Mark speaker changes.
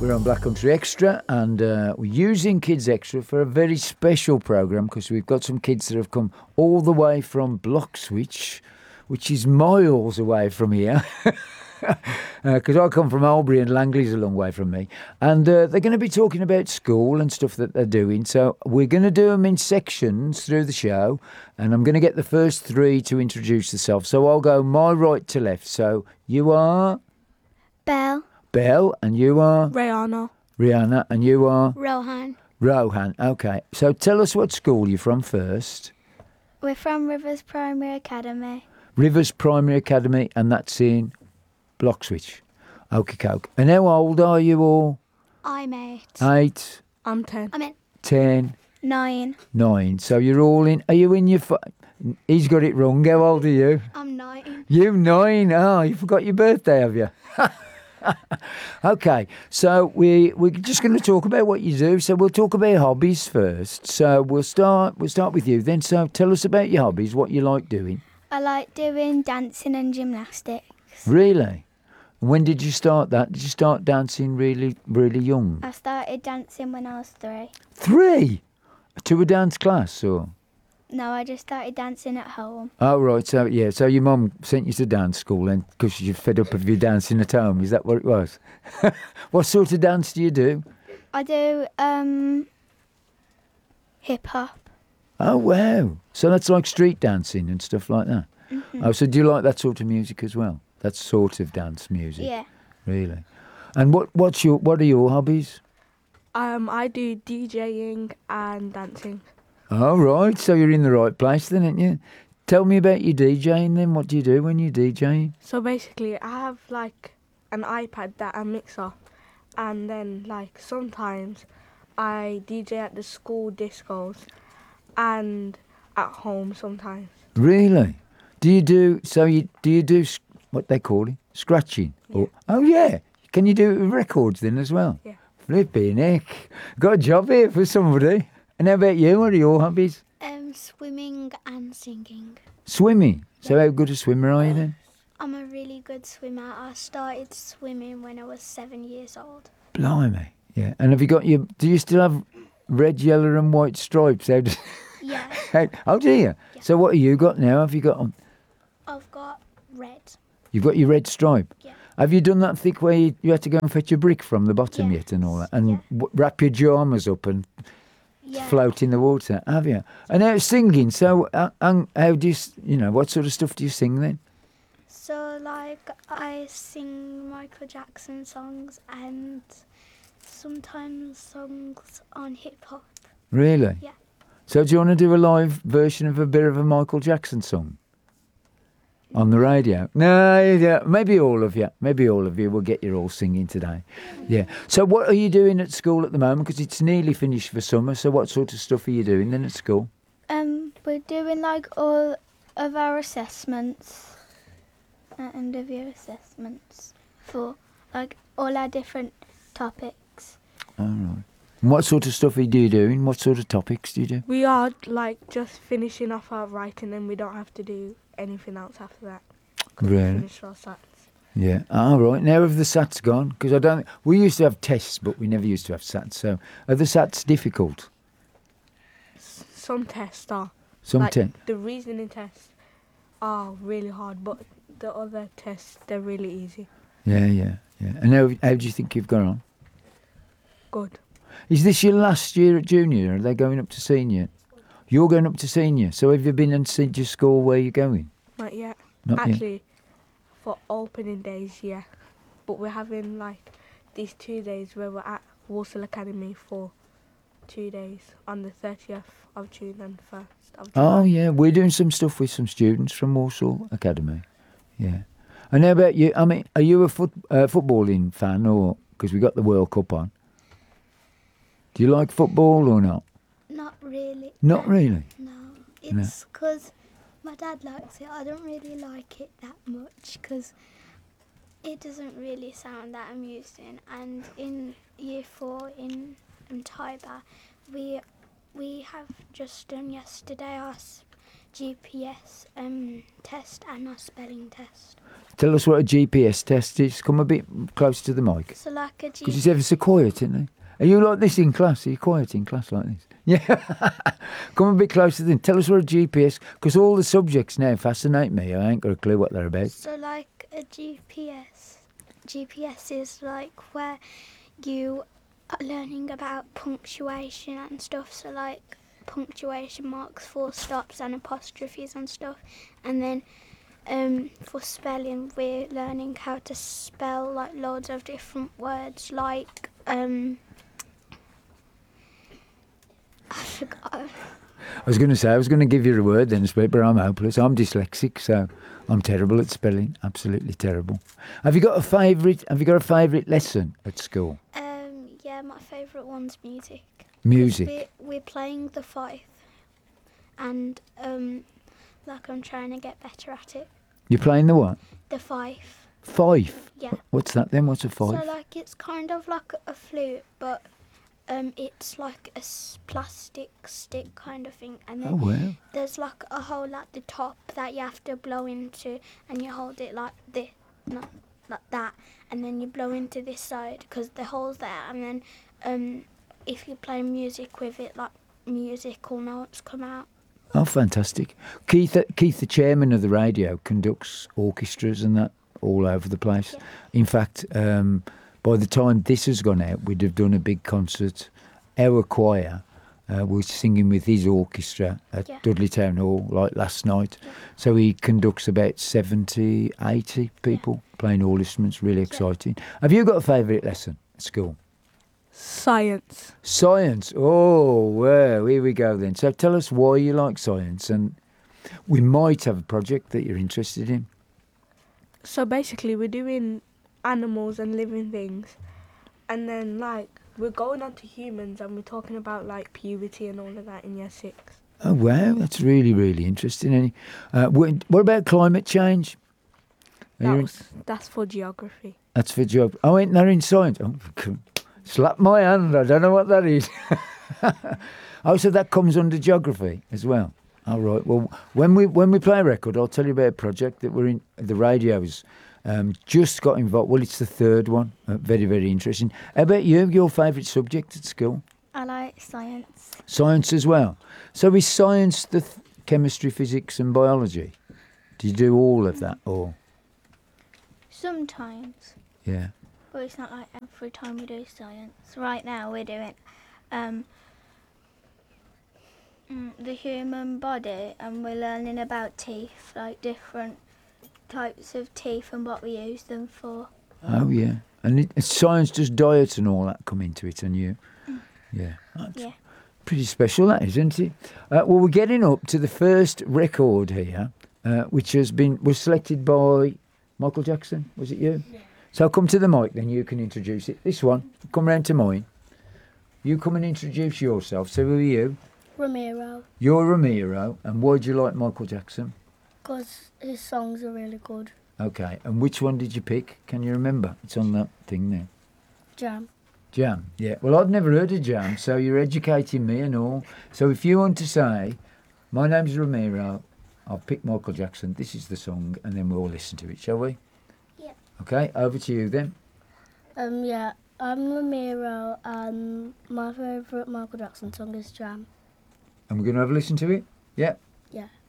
Speaker 1: We're on Black Country Extra, and we're using Kids Extra for a very special programme because we've got some kids that have come all the way from Bloxwich, which is miles away from here. Because I come from Albury and Langley's a long way from me. And they're going to be talking about school and stuff that they're doing. So we're going to do them in sections through the show. And I'm going to get the first three to introduce themselves. So I'll go my right to left. So you are?
Speaker 2: Belle.
Speaker 1: Belle. And you are?
Speaker 3: Rihanna.
Speaker 1: Rihanna. And you are?
Speaker 2: Rohan.
Speaker 1: Rohan. Okay. So tell us what school you're from first.
Speaker 2: We're from Rivers Primary Academy.
Speaker 1: Rivers Primary Academy. And that's in? Bloxwich. Okie coke. And how old are you all?
Speaker 2: I'm 8.
Speaker 1: 8.
Speaker 3: I'm 10.
Speaker 2: I'm in
Speaker 1: 10.
Speaker 2: 9.
Speaker 1: 9. So you're all in. Are you in your? He's got it wrong. How old are you?
Speaker 2: I'm 9.
Speaker 1: You 9. Oh, you forgot your birthday, have you? Okay. So we're just going to talk about what you do. So we'll talk about hobbies first. So we'll start with you then. So tell us about your hobbies. What you like doing.
Speaker 2: I like doing dancing and gymnastics.
Speaker 1: Really? When did you start that? Did you start dancing really, really young?
Speaker 2: I started dancing when I was 3.
Speaker 1: 3? To a dance class, or?
Speaker 2: No, I just started dancing at home.
Speaker 1: Oh, right. So, yeah. So your mum sent you to dance school then because you're fed up of you dancing at home. Is that what it was? What sort of dance do you do?
Speaker 2: I do hip-hop.
Speaker 1: Oh, wow. So that's like street dancing and stuff like that?
Speaker 2: Mm-hmm.
Speaker 1: Oh, so do you like that sort of music as well? That sort of dance music?
Speaker 2: Yeah.
Speaker 1: Really? And what are your hobbies?
Speaker 3: I do DJing and dancing.
Speaker 1: Oh, right. So you're in the right place then, aren't you? Tell me about your DJing then. What do you do when you're DJing?
Speaker 3: So basically, I have like an iPad that I mix up, and then like sometimes I DJ at the school discos and at home sometimes.
Speaker 1: Really? Do you do what they call it? Scratching?
Speaker 3: Yeah.
Speaker 1: Or, oh, yeah. Can you do it with records then as well?
Speaker 3: Yeah.
Speaker 1: Flipping heck. Got a job here for somebody. And how about you? What are your hobbies?
Speaker 2: Swimming and singing.
Speaker 1: Swimming. So how good a swimmer are you then?
Speaker 2: I'm a really good swimmer. I started swimming when I was 7 years old.
Speaker 1: Blimey. Yeah. And have you got do you still have red, yellow and white stripes?
Speaker 2: Yeah.
Speaker 1: Oh, do you?
Speaker 2: Yeah.
Speaker 1: So what have you got now? Have you got them?
Speaker 2: I've got red.
Speaker 1: You've got your red stripe?
Speaker 2: Yeah.
Speaker 1: Have you done that thick where you had to go and fetch a brick from the bottom
Speaker 2: Yes.
Speaker 1: yet and all that? And
Speaker 2: Yeah.
Speaker 1: wrap your pyjamas up and
Speaker 2: Yeah.
Speaker 1: float in the water, have you? And now singing, so how do you, what sort of stuff do you sing then?
Speaker 2: So, like, I sing Michael Jackson songs and sometimes songs on hip-hop.
Speaker 1: Really?
Speaker 2: Yeah.
Speaker 1: So do you want to do a live version of a bit of a Michael Jackson song? On the radio? No, yeah, maybe all of you. Maybe all of you will get you all singing today. Yeah. So what are you doing at school at the moment? Because it's nearly finished for summer. So what sort of stuff are you doing then at school?
Speaker 2: We're doing, like, all of our assessments, end of year assessments for, like, all our different topics.
Speaker 1: All right. And what sort of stuff are you doing? What sort of topics do you do?
Speaker 3: We are like just finishing off our writing, and we don't have to do anything else after that. 'Cause we
Speaker 1: Really?
Speaker 3: finished our sats.
Speaker 1: Yeah. All right. Now have the SATs gone? Because we used to have tests, but we never used to have SATs. So are the SATs difficult?
Speaker 3: Some tests are.
Speaker 1: Some
Speaker 3: like
Speaker 1: tests.
Speaker 3: the reasoning tests are really hard, but the other tests, they're really easy.
Speaker 1: Yeah. And how do you think you've gone on?
Speaker 3: Good.
Speaker 1: Is this your last year at junior? Or are they going up to senior? You're going up to senior. So have you been in senior school where you're going?
Speaker 3: Not yet.
Speaker 1: Not yet.
Speaker 3: Actually, for opening days, yeah. But we're having like these 2 days where we're at Walsall Academy for 2 days on the 30th of June and 1st of July.
Speaker 1: Oh, yeah. We're doing some stuff with some students from Walsall Academy. Yeah. And how about you? I mean, are you a footballing fan or because we got the World Cup on? Do you like football or not?
Speaker 2: Not really.
Speaker 1: Not really.
Speaker 2: No. It's because my dad likes it. I don't really like it that much because it doesn't really sound that amusing. And in year 4 in Tiber, we have just done yesterday our GPS test and our spelling test.
Speaker 1: Tell us what a GPS test is. Come a bit close to the mic.
Speaker 2: So like a
Speaker 1: Because it's ever so quiet, isn't it? Are you like this in class? Are you quiet in class like this? Yeah. Come a bit closer then. Tell us what a GPS, because all the subjects now fascinate me. I ain't got a clue what they're about.
Speaker 2: So like a GPS is like where you are learning about punctuation and stuff. So like punctuation marks, full stops and apostrophes and stuff. And then for spelling, we're learning how to spell like loads of different words, like I forgot.
Speaker 1: I was going to say, I was going to give you a word then, but I'm hopeless. I'm dyslexic, so I'm terrible at spelling. Absolutely terrible. Have you got a favourite lesson at school?
Speaker 2: Yeah, my favourite one's music.
Speaker 1: Music.
Speaker 2: We're playing the fife, and like I'm trying to get better at it.
Speaker 1: You're playing the what?
Speaker 2: The fife.
Speaker 1: Fife?
Speaker 2: Yeah.
Speaker 1: What's that then? What's a fife?
Speaker 2: So like it's kind of like a flute, but it's like a plastic stick kind of thing, and then
Speaker 1: Oh, well.
Speaker 2: there's like a hole at the top that you have to blow into, and you hold it like this, not like that, and then you blow into this side because the hole's there, and then if you play music with it, like musical notes come out.
Speaker 1: Oh, fantastic. Keith, the chairman of the radio, conducts orchestras and that all over the place.
Speaker 2: Yeah.
Speaker 1: In fact, by the time this has gone out, we'd have done a big concert. Our choir was singing with his orchestra at Dudley Town Hall, like last night.
Speaker 2: Yeah.
Speaker 1: So he conducts about 70, 80 people playing all instruments, really exciting. Have you got a favourite lesson at school?
Speaker 3: Science.
Speaker 1: Science. Oh, well, here we go then. So tell us why you like science, and we might have a project that you're interested in.
Speaker 3: So basically we're doing animals and living things, and then like we're going on to humans and we're talking about like puberty and all of that in year 6.
Speaker 1: Oh, wow, that's really, really interesting. What about climate change?
Speaker 3: That's for geography.
Speaker 1: That's for job. Oh, ain't that in science? Oh, slap my hand. I don't know what that is. Oh, so that comes under geography as well. All right. Well, when we play a record, I'll tell you about a project that we're in. The radio's just got involved. Well, it's the third one. Very, very interesting. How about you? Your favourite subject at school?
Speaker 2: I like science.
Speaker 1: Science as well. So is science the chemistry, physics and biology? Do you do all of that or?
Speaker 4: Sometimes,
Speaker 1: Yeah.
Speaker 4: but it's not like every time we do science. Right now we're doing the human body, and we're learning about teeth, like different types of teeth and what we use them for.
Speaker 1: Oh, yeah. And science does diet and all that come into it, and you? Yeah. That's
Speaker 4: Yeah.
Speaker 1: pretty special, that, isn't it? Well, we're getting up to the first record here, which was selected by Michael Jackson. Was it you? Yeah. So come to the mic, then you can introduce it. This one, come round to mine. You come and introduce yourself. So who are you?
Speaker 5: Ramiro,
Speaker 1: You're Ramiro, and why do you like Michael Jackson?
Speaker 5: because his songs are really good.
Speaker 1: Okay, and which one did you pick? Can you remember? It's on that thing there.
Speaker 5: Jam.
Speaker 1: Jam, yeah. Well, I'd never heard of Jam, so you're educating me and all. So if you want to say, my name's Ramiro, I'll pick Michael Jackson, this is the song, and then we'll all listen to it, shall we?
Speaker 5: Yeah.
Speaker 1: Okay, over to you then.
Speaker 5: Yeah, I'm Ramiro, and my favourite Michael Jackson song is Jam.
Speaker 1: And we're going to have a listen to it? Yeah?
Speaker 5: Yeah.